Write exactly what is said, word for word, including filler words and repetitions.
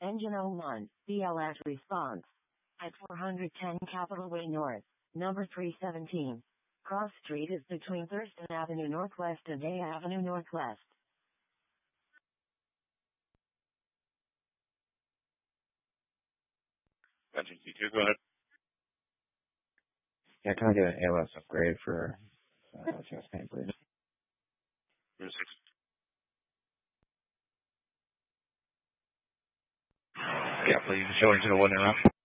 Engine oh one, B L S response. At four ten Capitol Way North, number three seventeen. Cross Street is between Thurston Avenue Northwest and Day Avenue Northwest. Engine C two, go ahead. Yeah, can I get an A L S upgrade for uh, C S paint, please? Six. Yeah, please. Show engine one now.